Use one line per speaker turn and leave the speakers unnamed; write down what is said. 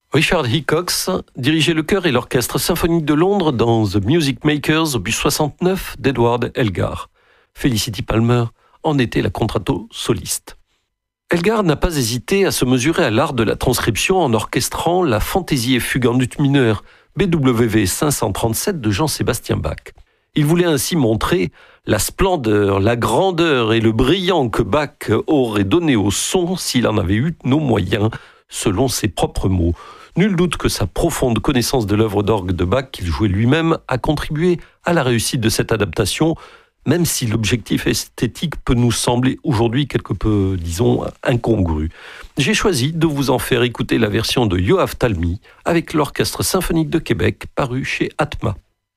Richard Hickox dirigeait le chœur et l'orchestre symphonique de Londres dans The Music Makers, opus 69 d'Edward Elgar. Felicity Palmer en était la contralto soliste. Elgar n'a pas hésité à se mesurer à l'art de la transcription en orchestrant la Fantaisie et fugue en ut mineur BWV 537 de Jean-Sébastien Bach. Il voulait ainsi montrer la splendeur, la grandeur et le brillant que Bach aurait donné au son s'il en avait eu nos moyens, selon ses propres mots. Nul doute que sa profonde connaissance de l'œuvre d'orgue de Bach, qu'il jouait lui-même, a contribué à la réussite de cette adaptation, même si l'objectif esthétique peut nous sembler aujourd'hui quelque peu, disons, incongru. J'ai choisi de vous en faire écouter la version de Yoav Talmy avec l'Orchestre symphonique de Québec, paru chez Atma.